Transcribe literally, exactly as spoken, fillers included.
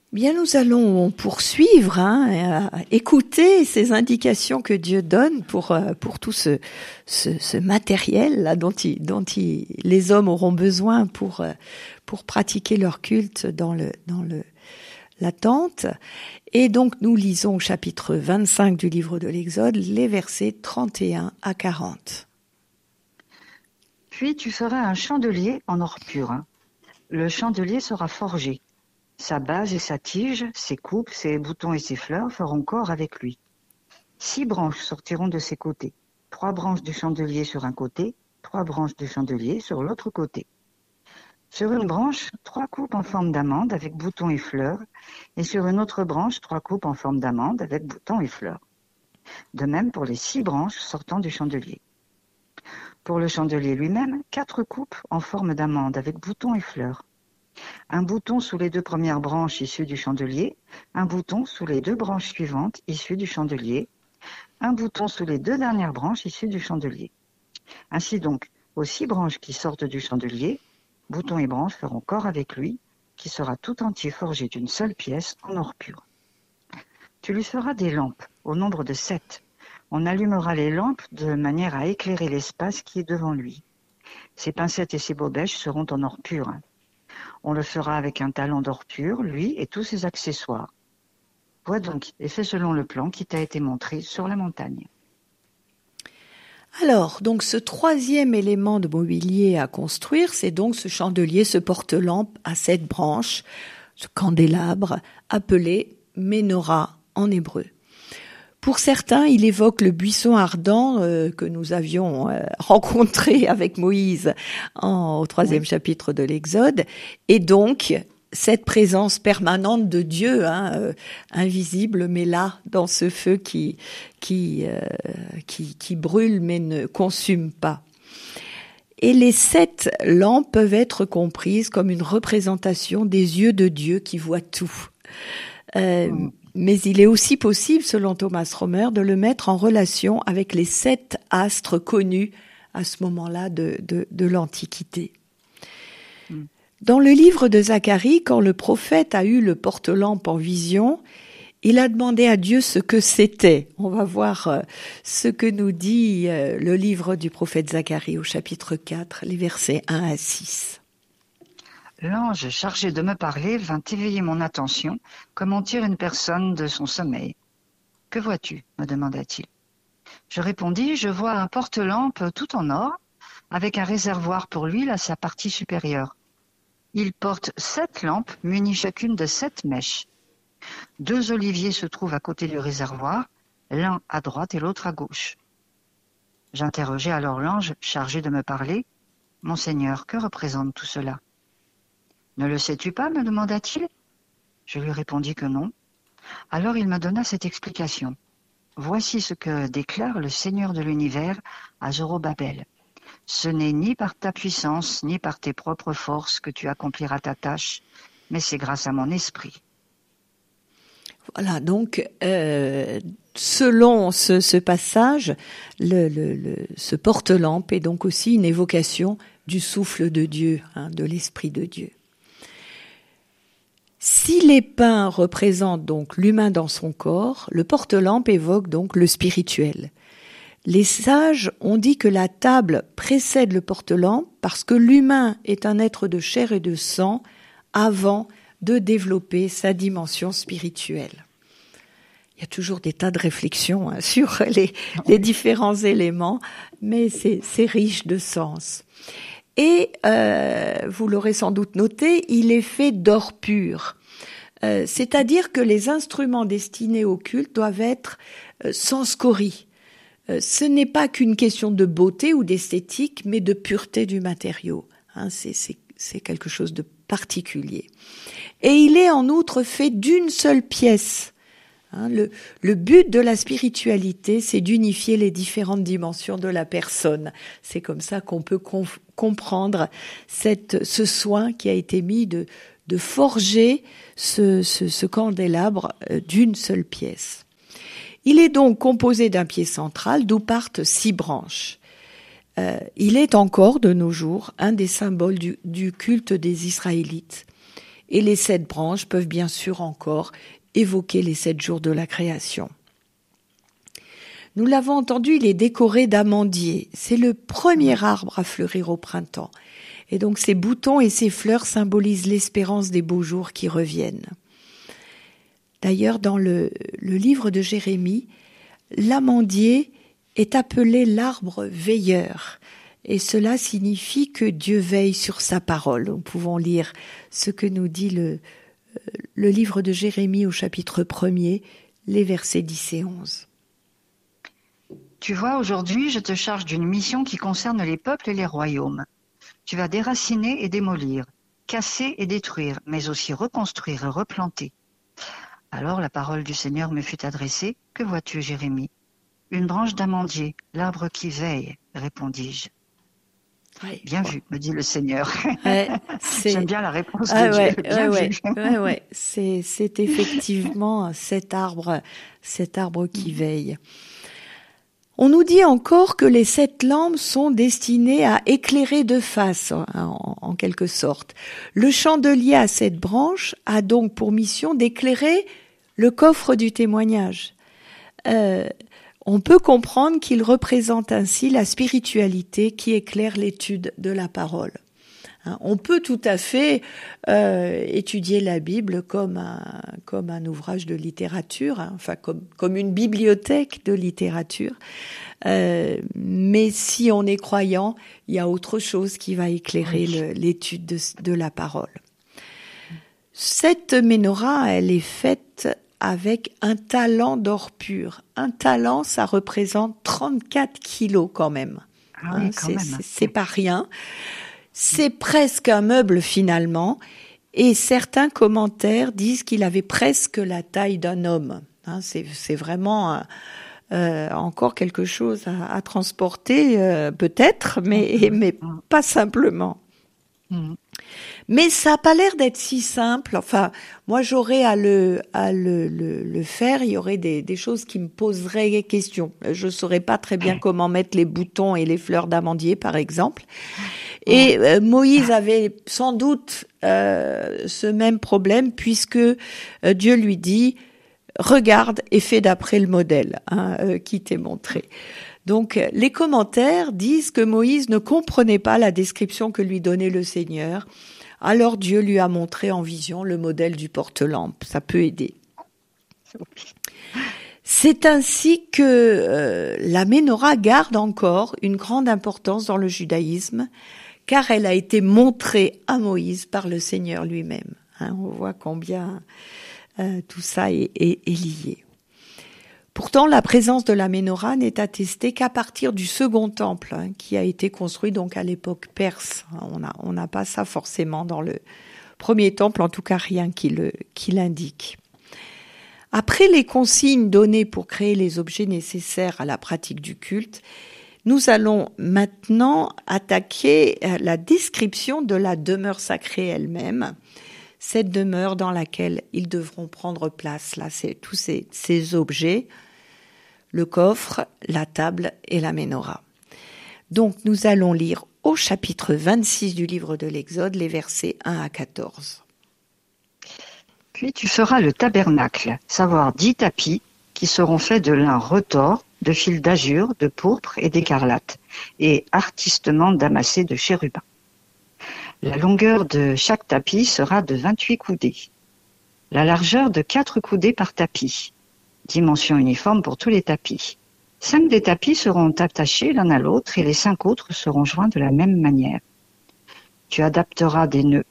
Bien, nous allons poursuivre, hein, à écouter ces indications que Dieu donne pour pour tout ce ce, ce matériel là dont, il, dont il, les hommes auront besoin pour pour pratiquer leur culte dans le dans le la tente. Et donc nous lisons au chapitre vingt-cinq du livre de l'Exode les versets trente et un à quarante. Puis tu feras un chandelier en or pur. Le chandelier sera forgé. Sa base et sa tige, ses coupes, ses boutons et ses fleurs feront corps avec lui. Six branches sortiront de ses côtés. Trois branches du chandelier sur un côté, trois branches du chandelier sur l'autre côté. Sur une branche, trois coupes en forme d'amande avec boutons et fleurs, et sur une autre branche, trois coupes en forme d'amande avec boutons et fleurs. De même pour les six branches sortant du chandelier. Pour le chandelier lui-même, quatre coupes en forme d'amande avec boutons et fleurs. Un bouton sous les deux premières branches issues du chandelier, un bouton sous les deux branches suivantes issues du chandelier, un bouton sous les deux dernières branches issues du chandelier. Ainsi donc, aux six branches qui sortent du chandelier, boutons et branches feront corps avec lui, qui sera tout entier forgé d'une seule pièce en or pur. Tu lui feras des lampes, au nombre de sept. On allumera les lampes de manière à éclairer l'espace qui est devant lui. Ses pincettes et ses bobèches seront en or pur. On le fera avec un talon d'or pur, lui et tous ses accessoires. Vois donc et fais selon le plan qui t'a été montré sur la montagne. Alors, donc ce troisième élément de mobilier à construire, c'est donc ce chandelier, ce porte-lampe à sept branches, ce candélabre appelé Ménorah en hébreu. Pour certains, il évoque le buisson ardent euh, que nous avions euh, rencontré avec Moïse en, au troisième oui. chapitre de l'Exode, et donc cette présence permanente de Dieu, hein, euh, invisible, mais là, dans ce feu qui qui euh, qui, qui brûle mais ne consume pas. Et les sept lampes peuvent être comprises comme une représentation des yeux de Dieu qui voit tout. Euh, mmh. Mais il est aussi possible, selon Thomas Romer, de le mettre en relation avec les sept astres connus à ce moment-là de, de, de l'Antiquité. Mm. Dans le livre de Zacharie, quand le prophète a eu le porte-lampe en vision, il a demandé à Dieu ce que c'était. On va voir euh, ce que nous dit euh, le livre du prophète Zacharie au chapitre quatre, les versets un à six. L'ange chargé de me parler vint éveiller mon attention, comme on tire une personne de son sommeil. « Que vois-tu » me demanda-t-il. Je répondis, « Je vois un porte-lampe tout en or, avec un réservoir pour l'huile à sa partie supérieure. Il porte sept lampes, munies chacune de sept mèches. Deux oliviers se trouvent à côté du réservoir, l'un à droite et l'autre à gauche. » J'interrogeai alors l'ange chargé de me parler. « Mon Seigneur, que représente tout cela ?» « Ne le sais-tu pas » me demanda-t-il. Je lui répondis que non. Alors il me donna cette explication. « Voici ce que déclare le Seigneur de l'univers à Zorobabel. Ce n'est ni par ta puissance, ni par tes propres forces que tu accompliras ta tâche, mais c'est grâce à mon esprit. » Voilà, donc euh, selon ce, ce passage, le, le, le, ce porte-lampe est donc aussi une évocation du souffle de Dieu, hein, de l'esprit de Dieu. Si les pains représentent donc l'humain dans son corps, le porte-lampe évoque donc le spirituel. Les sages ont dit que la table précède le porte-lampe parce que l'humain est un être de chair et de sang avant de développer sa dimension spirituelle. Il y a toujours des tas de réflexions hein, sur les, les différents éléments, mais c'est, c'est riche de sens. Et, euh, vous l'aurez sans doute noté, il est fait d'or pur. Euh, c'est-à-dire que les instruments destinés au culte doivent être euh, sans scorie. Euh, ce n'est pas qu'une question de beauté ou d'esthétique, mais de pureté du matériau. Hein, c'est, c'est, c'est quelque chose de particulier. Et il est en outre fait d'une seule pièce. Hein, le, le but de la spiritualité, c'est d'unifier les différentes dimensions de la personne. C'est comme ça qu'on peut conf- comprendre cette, ce soin qui a été mis de, de forger ce, ce, ce candélabre d'une seule pièce. Il est donc composé d'un pied central d'où partent six branches. Euh, il est encore, de nos jours, un des symboles du, du culte des Israélites. Et les sept branches peuvent bien sûr encore évoquer les sept jours de la création. Nous l'avons entendu, il est décoré d'amandiers. C'est le premier arbre à fleurir au printemps. Et donc ses boutons et ses fleurs symbolisent l'espérance des beaux jours qui reviennent. D'ailleurs, dans le, le livre de Jérémie, l'amandier est appelé l'arbre veilleur. Et cela signifie que Dieu veille sur sa parole. Nous pouvons lire ce que nous dit le, le livre de Jérémie au chapitre premier, les versets dix et onze. Tu vois, aujourd'hui, je te charge d'une mission qui concerne les peuples et les royaumes. Tu vas déraciner et démolir, casser et détruire, mais aussi reconstruire et replanter. Alors la parole du Seigneur me fut adressée. Que vois-tu, Jérémie? Une branche d'amandier, l'arbre qui veille, répondis-je. Ouais. Bien vu, me dit le Seigneur. Ouais, c'est... J'aime bien la réponse ah, de ouais, Dieu. Bien ouais, vu. ouais, ouais. C'est, c'est effectivement cet arbre, cet arbre qui veille. On nous dit encore que les sept lampes sont destinées à éclairer de face, en, en quelque sorte. Le chandelier à sept branches a donc pour mission d'éclairer le coffre du témoignage. Euh, on peut comprendre qu'il représente ainsi la spiritualité qui éclaire l'étude de la parole. Hein, on peut tout à fait euh, étudier la Bible comme un, comme un ouvrage de littérature, hein, enfin comme, comme une bibliothèque de littérature. Euh, mais si on est croyant, il y a autre chose qui va éclairer le, l'étude de, de la parole. Cette ménorah, elle est faite avec un talent d'or pur. Un talent, ça représente trente-quatre kilos quand même. Ah oui, hein, quand c'est, même. c'est, c'est pas rien. C'est presque un meuble finalement. Et certains commentaires disent qu'il avait presque la taille d'un homme. Hein, c'est, c'est vraiment un, euh, encore quelque chose à, à transporter, euh, peut-être, mais, mmh. mais pas simplement. Mmh. Mais ça n'a pas l'air d'être si simple. Enfin, moi, j'aurais à le, à le, le, le faire. Il y aurait des, des choses qui me poseraient question. Je ne saurais pas très bien comment mettre les boutons et les fleurs d'amandier, par exemple. Et euh, Moïse avait sans doute euh, ce même problème, puisque euh, Dieu lui dit « Regarde et fais d'après le modèle hein, euh, qui t'est montré ». Donc, les commentaires disent que Moïse ne comprenait pas la description que lui donnait le Seigneur. Alors Dieu lui a montré en vision le modèle du porte-lampe. Ça peut aider. C'est ainsi que euh, la ménorah garde encore une grande importance dans le judaïsme, car elle a été montrée à Moïse par le Seigneur lui-même. Hein, on voit combien euh, tout ça est, est, est lié. Pourtant, la présence de la ménorah n'est attestée qu'à partir du second temple, hein, qui a été construit donc à l'époque perse. On a, on n'a pas ça forcément dans le premier temple, en tout cas rien qui, le, qui l'indique. Après les consignes données pour créer les objets nécessaires à la pratique du culte, nous allons maintenant attaquer la description de la demeure sacrée elle-même, cette demeure dans laquelle ils devront prendre place. Là, c'est tous ces, ces objets, le coffre, la table et la ménorah. Donc, nous allons lire au chapitre vingt-six du livre de l'Exode, les versets un à quatorze. Puis tu feras le tabernacle, savoir dix tapis qui seront faits de lin retors, de fil d'azur, de pourpre et d'écarlate, et artistement damassés de chérubins. La longueur de chaque tapis sera de vingt-huit coudées. La largeur de quatre coudées par tapis. Dimension uniforme pour tous les tapis. Cinq des tapis seront attachés l'un à l'autre et les cinq autres seront joints de la même manière. Tu adapteras des nœuds